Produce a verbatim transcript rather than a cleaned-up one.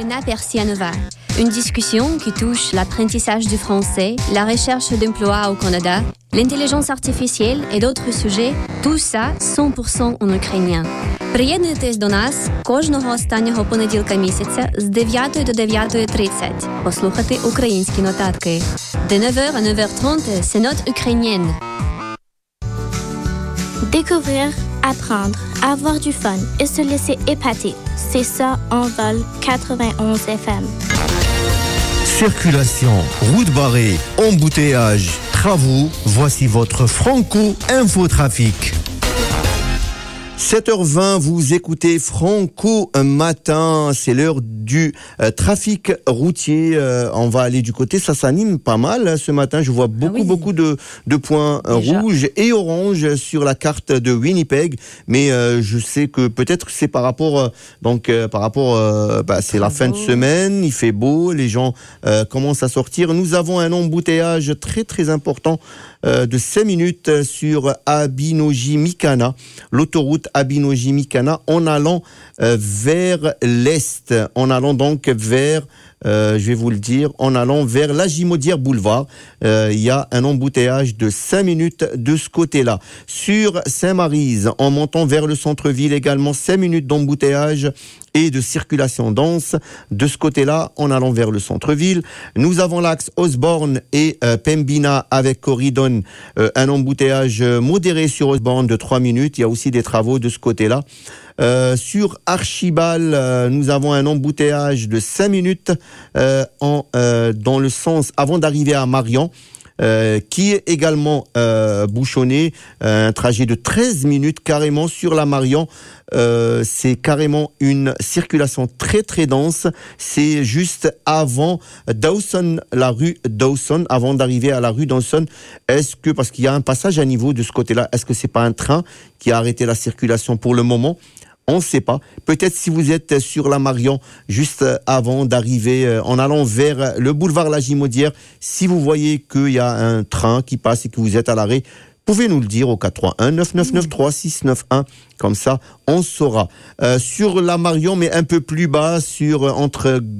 Elena Persianova. Une discussion qui touche l'apprentissage du français, la recherche d'emploi au Canada, l'intelligence artificielle et d'autres sujets, tout ça сто відсотків en ukrainien. Приєднуйтесь до нас кожного останнього понеділка місяця з дев'ятої до дев'ятої тридцять. Послухати українські нотатки. De neuf heures à neuf heures trente, c'est note ukrainienne. Découvrir, apprendre, avoir du fun et se laisser épater. C'est ça Envol quatre-vingt-onze F M. Circulation, route barrée, embouteillage, travaux, voici votre Franco Infotrafic. sept heures vingt, vous écoutez Franco Matin, c'est l'heure du euh, trafic routier. Euh, on va aller du côté, ça s'anime pas mal hein, ce matin. Je vois beaucoup, ah oui. beaucoup de, de points euh, rouges et oranges sur la carte de Winnipeg. Mais euh, je sais que peut-être c'est par rapport, euh, donc euh, par rapport, euh, bah, c'est la fin de semaine, il fait beau, les gens euh, commencent à sortir. Nous avons un embouteillage très très important euh, de cinq minutes sur Abinogi-Mikana, l'autoroute Abinogi-Mikana, en allant euh, vers l'est, en allant donc vers, euh, je vais vous le dire, en allant vers la Gimaudière Boulevard. Euh, il y a un embouteillage de cinq minutes de ce côté-là. Sur Saint-Maryse, en montant vers le centre-ville également, cinq minutes d'embouteillage et de circulation dense de ce côté-là en allant vers le centre-ville. Nous avons l'axe Osborne et euh, Pembina avec Corridon, euh, un embouteillage modéré sur Osborne de trois minutes. Il y a aussi des travaux de ce côté-là. Euh, sur Archibald, euh, nous avons un embouteillage de cinq minutes euh, en, euh, dans le sens avant d'arriver à Marion. Euh, qui est également euh, bouchonné, euh, un trajet de treize minutes carrément sur la Marion. Euh, c'est carrément une circulation très très dense. C'est juste avant Dawson, la rue Dawson, avant d'arriver à la rue Dawson. Est-ce que, parce qu'il y a un passage à niveau de ce côté-là, est-ce que c'est pas un train qui a arrêté la circulation pour le moment ? On ne sait pas. Peut-être si vous êtes sur la Marion, juste avant d'arriver, en allant vers le boulevard La Gimaudière, si vous voyez qu'il y a un train qui passe et que vous êtes à l'arrêt, pouvez nous le dire au quatre trois un neuf neuf neuf trois six neuf un. Comme ça, on saura. Euh, sur la Marion, mais un peu plus bas, sur entre